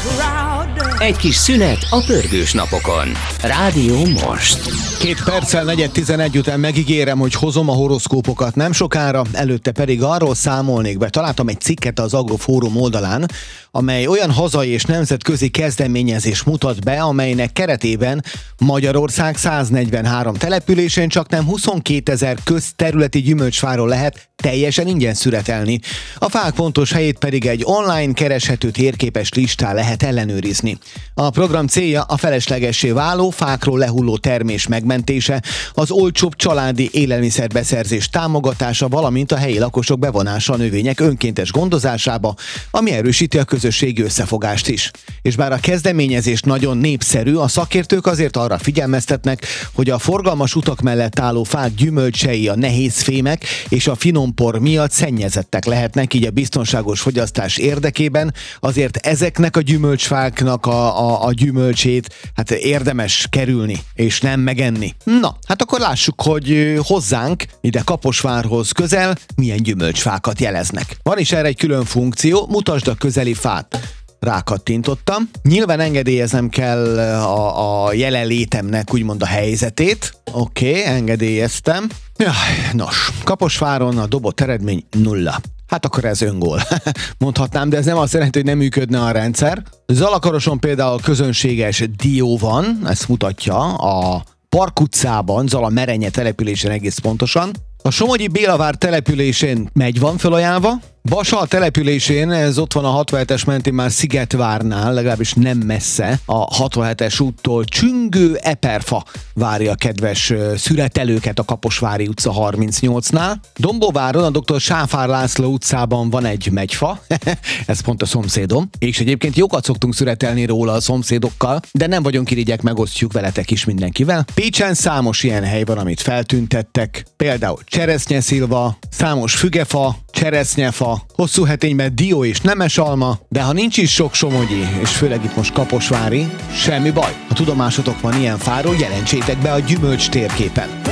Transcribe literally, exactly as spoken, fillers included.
Egy kis szünet a pörgős napokon. Rádió Most. Két perccel negyed tizenegy után megígérem, hogy hozom a horoszkópokat nem sokára, előtte pedig arról számolnék be. Találtam egy cikket az Agrofórum oldalán, amely olyan hazai és nemzetközi kezdeményezés mutat be, amelynek keretében Magyarország száznegyvenhárom településén csaknem huszonkétezer közterületi gyümölcsfáról lehet teljesen ingyen szüretelni. A fák pontos helyét pedig egy online kereshető térképes listán lehet ellenőrizni. A program célja a feleslegessé váló fákról lehulló termés megmentése, az olcsóbb családi élelmiszerbeszerzés támogatása, valamint a helyi lakosok bevonása a növények önkéntes gondozásába, ami erősíti a közösségi összefogást is. És bár a kezdeményezés nagyon népszerű, a szakértők azért arra figyelmeztetnek, hogy a forgalmas utak mellett álló fák gyümölcsei, a nehéz fémek és a finompor miatt szennyezettek lehetnek, így a biztonságos fogyasztás érdekében azért ezeknek a gyümölcsfáknak a, a, a gyümölcsét hát érdemes kerülni, és nem megenni. Na, hát akkor lássuk, hogy hozzánk, ide Kaposvárhoz közel, milyen gyümölcsfákat jeleznek. Van is erre egy külön funkció, mutasd a közeli fát. Rákattintottam. Nyilván engedélyeznem kell a, a jelenlétemnek úgymond a helyzetét. Oké, okay, engedélyeztem. Jaj, nos, Kaposváron a dobott eredmény nulla. Hát akkor ez öngól. Mondhatnám, de ez nem azt jelenti, hogy nem működne a rendszer. Zalakaroson például közönséges dió van, ezt mutatja a Park utcában, Zala Merenye településen egész pontosan. A Somogyi Bélavár településén megy van felajánlva. Basa településén, ez ott van a hatvanhetes mentén már Szigetvárnál, legalábbis nem messze, a hatvanhetes úttól csüngő eperfa várja a kedves szüretelőket a Kaposvári utca harmincnyolcnál. Dombóváron a doktor Sáfár László utcában van egy megyfa, ez pont a szomszédom, és egyébként jókat szoktunk szüretelni róla a szomszédokkal, de nem vagyunk irigyek, megosztjuk veletek is mindenkivel. Pécsen számos ilyen hely van, amit feltüntettek, például Cseresznyeszilva, számos fügefa, cseresznyefa, hosszú hetényben dió és nemesalma, de ha nincs is sok somogyi, és főleg itt most kaposvári, semmi baj. Ha tudomásotok van ilyen fáról, jelentsétek be a gyümölcs térképen.